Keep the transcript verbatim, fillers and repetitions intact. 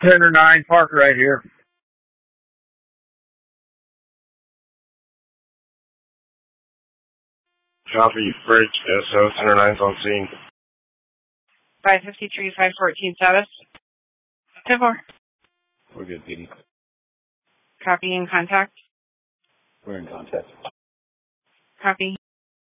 ten or nine, park right here. Copy, bridge, S O, ten or nine's on scene. five fifty-three, five fourteen status. ten four. We're good, P D. Copy in contact. We're in contact. Copy.